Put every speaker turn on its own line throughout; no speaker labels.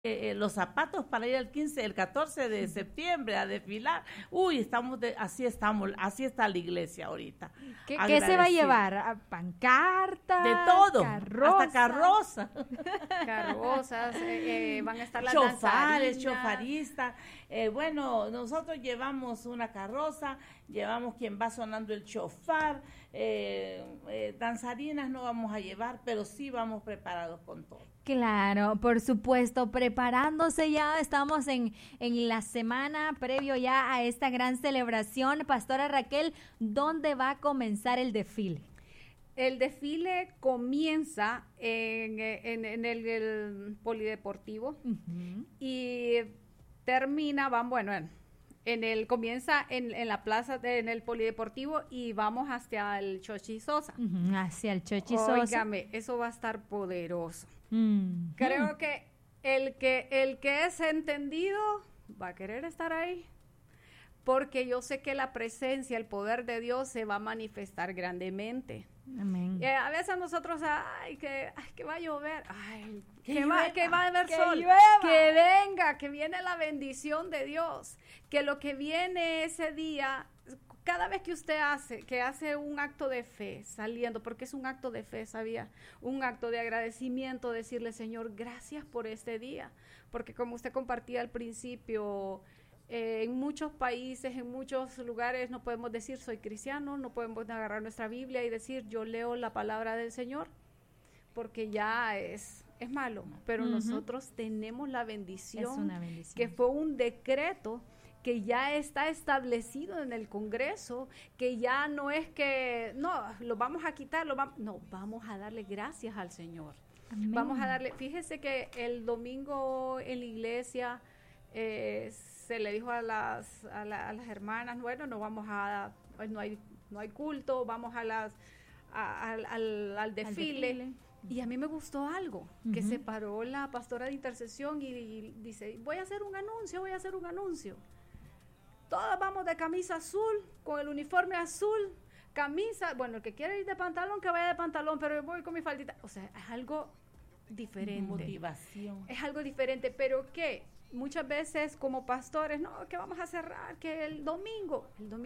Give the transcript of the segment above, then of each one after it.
los zapatos para ir el 14 de septiembre a desfilar. Uy, así está la iglesia ahorita.
¿Qué se va a llevar? ¿Pancarta?
De todo,
carroza,
hasta carroza.
Carrozas, van a estar las
chofares,
danzarinas.
chofaristas. Bueno, nosotros llevamos una carroza, llevamos quien va sonando el chofar, danzarinas no vamos a llevar, pero sí vamos preparados con todo.
Claro, por supuesto, preparándose ya, estamos en la semana previo ya a esta gran celebración. Pastora Raquel, ¿dónde va a comenzar el desfile?
El desfile comienza en el polideportivo y termina, comienza en la plaza, en el polideportivo y vamos hacia el Chochi Sosa.
Hacia el Chochi Sosa.
Óigame, eso va a estar poderoso. Creo que el que es entendido va a querer estar ahí, porque yo sé que la presencia, el poder de Dios se va a manifestar grandemente.
Amén.
A veces nosotros, que va a llover, que va a haber sol,
llueva.
que venga, que viene la bendición de Dios, que lo que viene ese día, cada vez que usted hace un acto de fe saliendo, porque es un acto de fe, ¿sabía? Un acto de agradecimiento, decirle, Señor, gracias por este día, porque como usted compartía al principio, en muchos países, en muchos lugares no podemos decir soy cristiano, no podemos agarrar nuestra Biblia y decir yo leo la palabra del Señor, porque ya es malo, pero nosotros tenemos la bendición,
es una bendición,
que fue un decreto que ya está establecido en el Congreso, que ya no es que, no, lo vamos a quitar, vamos a darle gracias al Señor.
Amén.
Vamos a darle, fíjese que el domingo en la iglesia se le dijo a las hermanas, bueno, no hay culto, vamos al desfile. Y a mí me gustó algo, que se paró la pastora de intercesión y dice, voy a hacer un anuncio. Todas vamos de camisa azul, con el uniforme azul, camisa, bueno, el que quiere ir de pantalón, que vaya de pantalón, pero yo voy con mi faldita. O sea, es algo diferente.
Motivación.
Es algo diferente, pero que muchas veces como pastores, no, que vamos a cerrar, que el domingo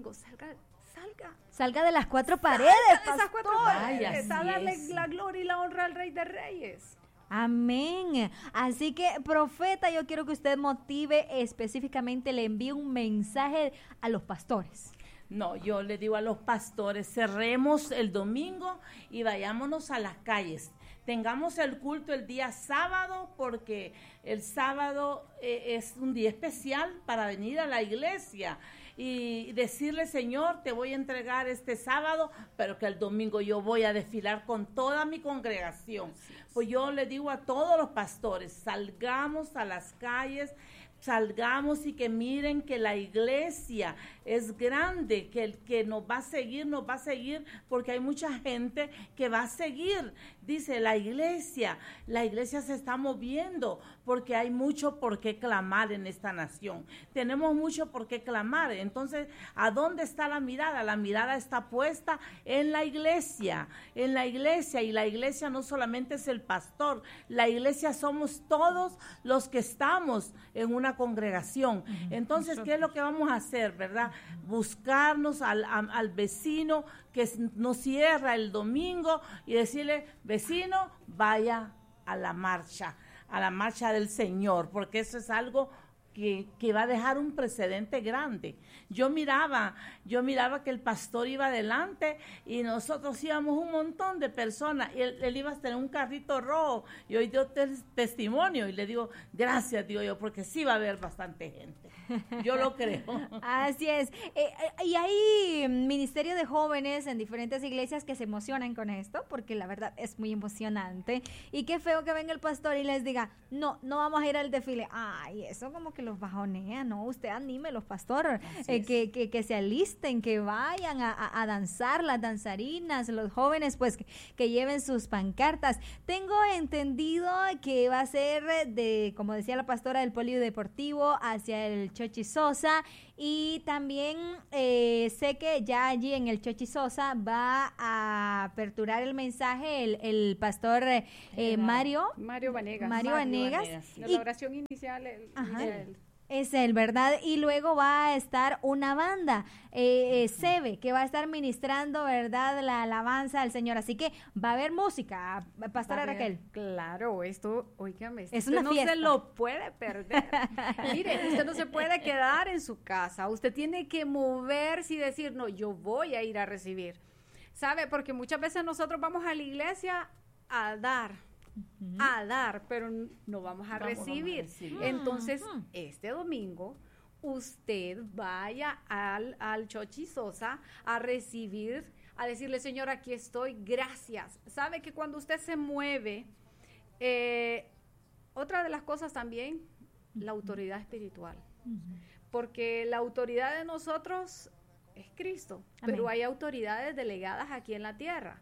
salga de las cuatro paredes,
de esas cuatro paredes, a darle la gloria y la honra al Rey de Reyes.
Amén. Así que, profeta, yo quiero que usted motive específicamente, le envíe un mensaje a los pastores.
No, yo le digo a los pastores, cerremos el domingo y vayámonos a las calles. Tengamos el culto el día sábado, porque el sábado es un día especial para venir a la iglesia y decirle, Señor, te voy a entregar este sábado, pero que el domingo yo voy a desfilar con toda mi congregación. Pues yo le digo a todos los pastores, salgamos a las calles, salgamos y que miren que la iglesia es grande, que el que nos va a seguir, porque hay mucha gente que va a seguir. Dice, la iglesia se está moviendo, porque hay mucho por qué clamar en esta nación. Tenemos mucho por qué clamar. Entonces, ¿a dónde está la mirada? La mirada está puesta en la iglesia, y la iglesia no solamente es el pastor, la iglesia somos todos los que estamos en una congregación. Entonces, ¿qué es lo que vamos a hacer, verdad? Buscarnos al vecino que nos cierra el domingo y decirle, vecino, vaya a la marcha del Señor, porque eso es algo que va a dejar un precedente grande. Yo miraba que el pastor iba adelante y nosotros íbamos un montón de personas y él iba a tener un carrito rojo y hoy dio testimonio y le digo, gracias, digo yo, porque sí va a haber bastante gente. Yo lo creo.
Así es. Y hay ministerio de jóvenes en diferentes iglesias que se emocionan con esto, porque la verdad es muy emocionante. Y qué feo que venga el pastor y les diga, no vamos a ir al desfile. Ay, eso como que los bajonea, no, usted anímelos, pastor, que se alisten, que vayan a danzar, las danzarinas, los jóvenes, pues que lleven sus pancartas. Tengo entendido que va a ser como decía la pastora, del polideportivo hacia el Chochi Sosa, y también sé que ya allí en el Chochi Sosa va a aperturar el mensaje el pastor Mario Vanegas.
La oración inicial.
Es él, ¿verdad? Y luego va a estar una banda, Sebe, que va a estar ministrando, ¿verdad?, la alabanza al Señor. Así que va a haber música, Pastora Raquel.
Claro, esto, óigame,
es una
no
fiesta.
se lo puede perder. Mire, usted no se puede quedar en su casa. Usted tiene que moverse y decir, no, yo voy a ir a recibir. ¿Sabe? Porque muchas veces nosotros vamos a la iglesia a dar, pero no vamos a recibir. Entonces, este domingo, usted vaya al Chochi Sosa a recibir, a decirle, Señor, aquí estoy, gracias. ¿Sabe que cuando usted se mueve, otra de las cosas también, la autoridad espiritual? Porque la autoridad de nosotros es Cristo, pero hay autoridades delegadas aquí en la tierra,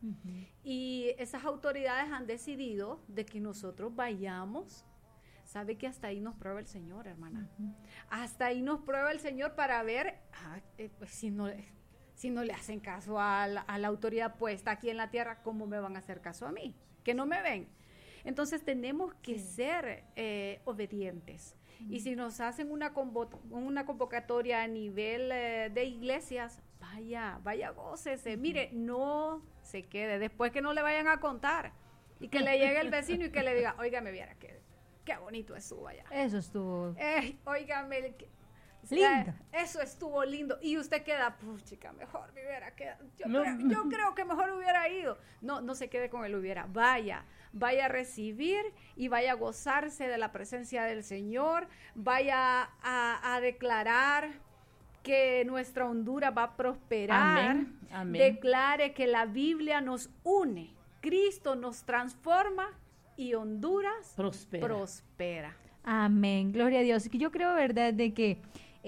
y esas autoridades han decidido de que nosotros vayamos. Sabe que hasta ahí nos prueba el Señor, hermana. Hasta ahí nos prueba el Señor para ver pues si no le hacen caso a la autoridad puesta aquí en la tierra, ¿cómo me van a hacer caso a mí? Que no me ven. Entonces tenemos que ser obedientes. Y si nos hacen una convocatoria a nivel de iglesias, vaya, gócese. Mire, no se quede después, que no le vayan a contar y que le llegue el vecino y que le diga, óigame, viera qué bonito estuvo allá.
Eso estuvo.
Óigame,
lindo.
Eso estuvo lindo. Y usted queda, chica, mejor me hubiera quedado. Yo creo que mejor hubiera ido. No se quede con el hubiera. Vaya a recibir y vaya a gozarse de la presencia del Señor. Vaya a declarar que nuestra Honduras va a prosperar. Amén. Declare que la Biblia nos une, Cristo nos transforma y Honduras prospera.
Amén, gloria a Dios. Yo creo, verdad, de que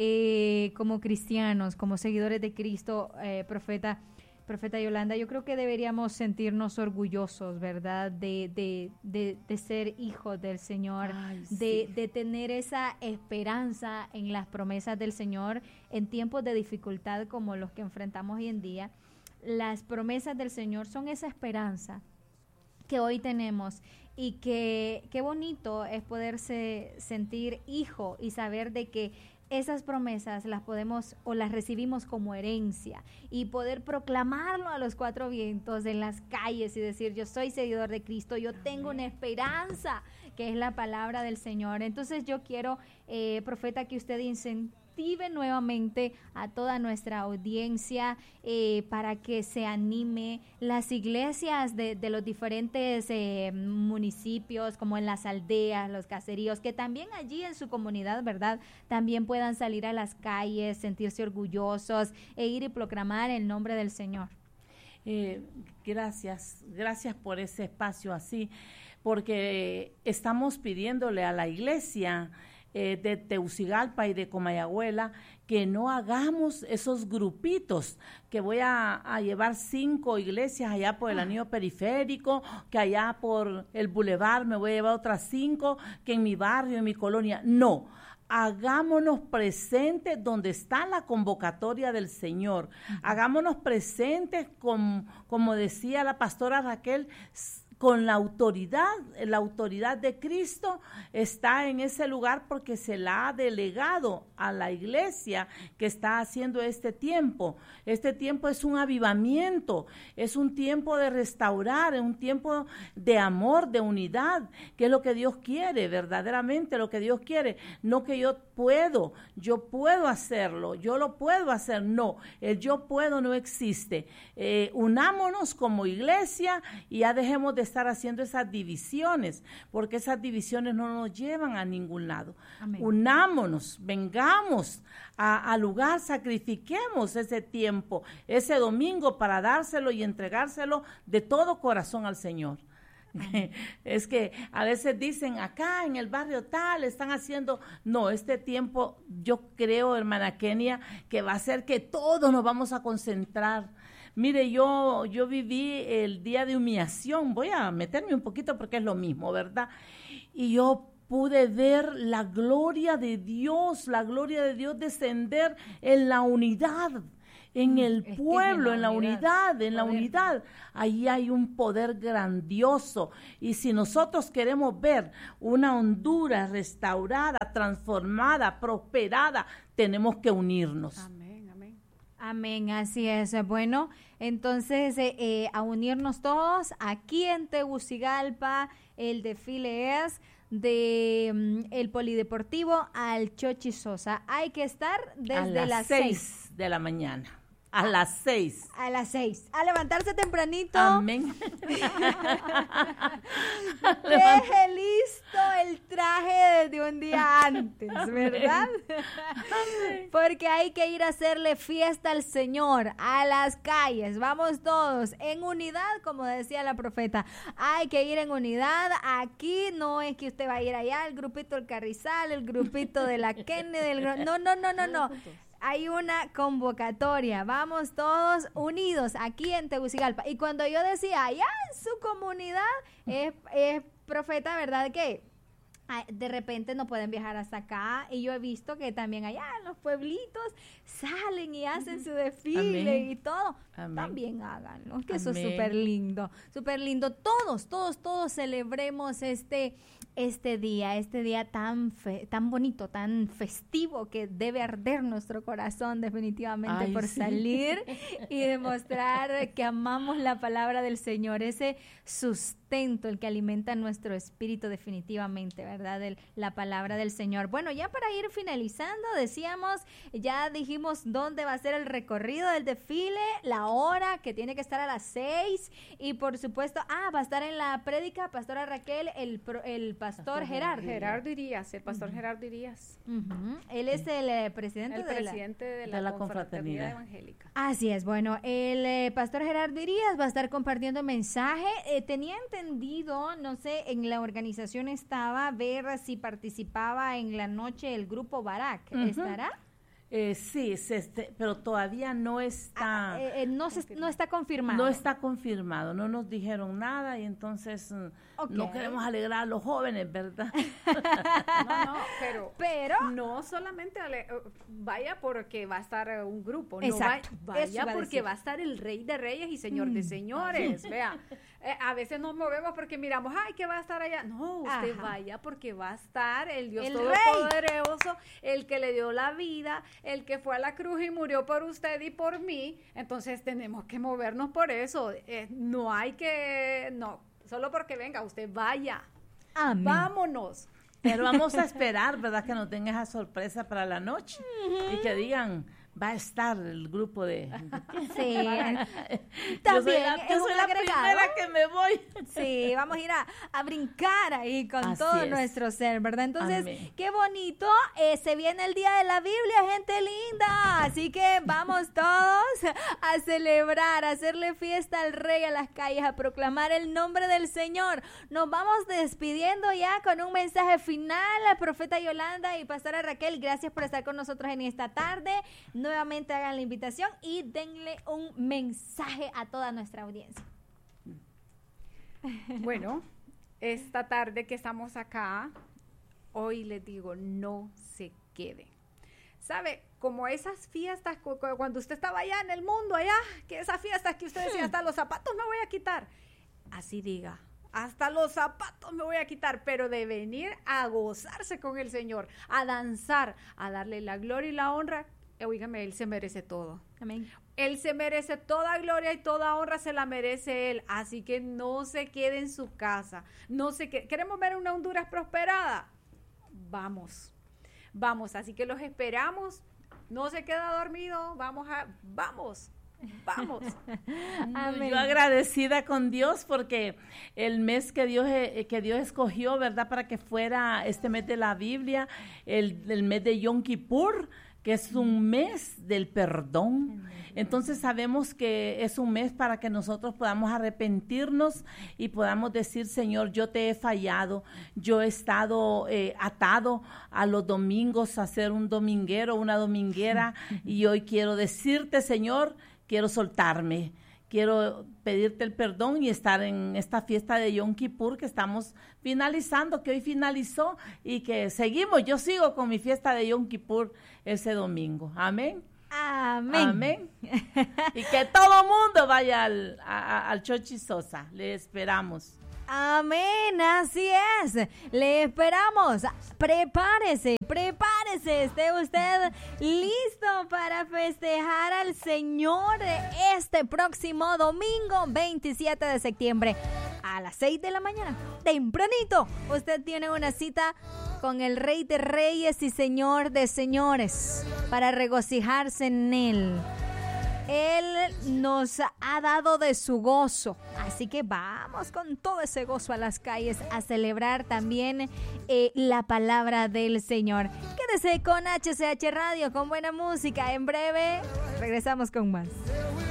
como cristianos, como seguidores de Cristo, profeta Yolanda, yo creo que deberíamos sentirnos orgullosos, ¿verdad? De ser hijos del Señor, de tener esa esperanza en las promesas del Señor en tiempos de dificultad como los que enfrentamos hoy en día. Las promesas del Señor son esa esperanza que hoy tenemos, y que qué bonito es poderse sentir hijo y saber de que esas promesas las podemos o las recibimos como herencia, y poder proclamarlo a los cuatro vientos en las calles y decir, yo soy seguidor de Cristo, yo tengo una esperanza que es la palabra del Señor. Entonces yo quiero, profeta, que usted incentive nuevamente a toda nuestra audiencia para que se anime las iglesias de los diferentes municipios, como en las aldeas, los caseríos, que también allí en su comunidad, ¿verdad?, también puedan salir a las calles, sentirse orgullosos e ir y proclamar el nombre del Señor.
Gracias por ese espacio así, porque estamos pidiéndole a la iglesia de Teucigalpa y de Comayagüela que no hagamos esos grupitos, que voy a llevar 5 iglesias allá por el anillo periférico, que allá por el bulevar me voy a llevar otras 5, que en mi barrio, en mi colonia. No, hagámonos presentes donde está la convocatoria del Señor. Hagámonos presentes, como decía la pastora Raquel, con la autoridad de Cristo está en ese lugar, porque se la ha delegado a la iglesia que está haciendo este tiempo. Este tiempo es un avivamiento, es un tiempo de restaurar, es un tiempo de amor, de unidad, que es lo que Dios quiere, verdaderamente lo que Dios quiere. No que yo puedo hacerlo, yo lo puedo hacer, no, el yo puedo no existe. Unámonos como iglesia y ya dejemos de estar haciendo esas divisiones, porque esas divisiones no nos llevan a ningún lado. Amén. Unámonos, vengamos al lugar, sacrifiquemos ese tiempo, ese domingo, para dárselo y entregárselo de todo corazón al Señor. Es que a veces dicen, acá en el barrio tal, están haciendo, no, este tiempo yo creo, hermana Kenia, que va a ser que todos nos vamos a concentrar. Mire, yo viví el día de humillación, voy a meterme un poquito porque es lo mismo, ¿verdad? Y yo pude ver la gloria de Dios descender en la unidad, en el pueblo, en la unidad. Ahí hay un poder grandioso. Y si nosotros queremos ver una Honduras restaurada, transformada, prosperada, tenemos que unirnos.
Amén, amén.
Amén, así es. Bueno, entonces a unirnos todos. Aquí en Tegucigalpa el desfile es de el Polideportivo al Chochi Sosa. Hay que estar desde las 6
de la mañana. A las 6.
A las 6. A levantarse tempranito.
Amén.
Deje listo el traje desde un día antes, ¿verdad? Porque hay que ir a hacerle fiesta al Señor, a las calles. Vamos todos en unidad, como decía la profeta. Hay que ir en unidad. Aquí no es que usted va a ir allá, el grupito del Carrizal, el grupito de la Kennedy. No. Hay una convocatoria, vamos todos unidos aquí en Tegucigalpa. Y cuando yo decía allá en su comunidad, es profeta, ¿verdad? Que de repente no pueden viajar hasta acá, y yo he visto que también allá en los pueblitos salen y hacen su desfile. Amén. Y todo. Amén. También háganlo, que eso es súper lindo, todos celebremos este día tan bonito, tan festivo, que debe arder nuestro corazón definitivamente salir y demostrar que amamos la palabra del Señor, ese sustento, el que alimenta nuestro espíritu definitivamente, ¿verdad? La palabra del Señor. Bueno, ya para ir finalizando, ya dijimos dónde va a ser el recorrido del desfile, la hora, que tiene que estar a las 6, y por supuesto, va a estar en la prédica Pastora Raquel, el pastor Gerardo.
Gerardo Irías, el pastor Gerardo Irías.
Él es el presidente
de la Confraternidad Evangélica.
Así es, bueno, el pastor Gerardo Irías va a estar compartiendo mensaje. Tenía entendido, no sé, en la organización estaba, ver si participaba en la noche el grupo Barak. ¿Estará?
Sí, pero todavía no está...
no está confirmado.
No está confirmado, no nos dijeron nada, y entonces no queremos alegrar a los jóvenes, ¿verdad?
pero no solamente vaya porque va a estar un grupo,
exacto,
no vaya porque va a estar el Rey de Reyes y Señor de Señores. Vea, a veces nos movemos porque miramos, que va a estar allá. No, usted vaya porque va a estar el Dios Todopoderoso, el que le dio la vida, el que fue a la cruz y murió por usted y por mí. Entonces tenemos que movernos por eso. Solo porque venga, usted vaya.
Amén.
Vámonos.
Pero vamos a esperar, ¿verdad? Que nos den esa sorpresa para la noche y que digan, va a estar el grupo de...
Sí,
también yo soy la primera que me voy.
Sí, vamos a ir a brincar ahí con todo nuestro ser, ¿verdad? Entonces, qué bonito, se viene el Día de la Biblia, gente linda, así que vamos todos a celebrar, a hacerle fiesta al Rey a las calles, a proclamar el nombre del Señor. Nos vamos despidiendo ya con un mensaje final. La profeta Yolanda y pastora Raquel, gracias por estar con nosotros en esta tarde. Nuevamente hagan la invitación y denle un mensaje a toda nuestra audiencia.
Bueno, esta tarde que estamos acá, hoy les digo, no se queden. ¿Sabe? Como esas fiestas, cuando usted estaba allá en el mundo, allá, que esas fiestas que usted decía, hasta los zapatos me voy a quitar. Así diga, hasta los zapatos me voy a quitar, pero de venir a gozarse con el Señor, a danzar, a darle la gloria y la honra. Oígame, Él se merece todo.
Amén.
Él se merece toda gloria y toda honra, se la merece Él. Así que no se quede en su casa. ¿Queremos ver una Honduras prosperada? Vamos. Así que los esperamos. No se queda dormido. Vamos.
Amén.
Yo agradecida con Dios porque el mes que Dios escogió, ¿verdad? Para que fuera este mes de la Biblia, el mes de Yom Kippur, que es un mes del perdón. Entonces sabemos que es un mes para que nosotros podamos arrepentirnos y podamos decir, Señor, yo te he fallado, yo he estado atado a los domingos a ser un dominguero, una dominguera, y hoy quiero decirte, Señor, quiero soltarme. Quiero pedirte el perdón y estar en esta fiesta de Yom Kippur que estamos finalizando, que hoy finalizó y que seguimos. Yo sigo con mi fiesta de Yom Kippur ese domingo. Amén.
Amén.
Amén. Y que todo mundo vaya al Chochi Sosa. Le esperamos.
Amén, así es. Le esperamos. Prepárese, esté usted listo para festejar al Señor este próximo domingo 27 de septiembre a las 6 de la mañana. Tempranito, usted tiene una cita con el Rey de Reyes y Señor de Señores para regocijarse en Él. Él nos ha dado de su gozo, así que vamos con todo ese gozo a las calles a celebrar también la palabra del Señor. Quédese con HCH Radio, con buena música. En breve regresamos con más.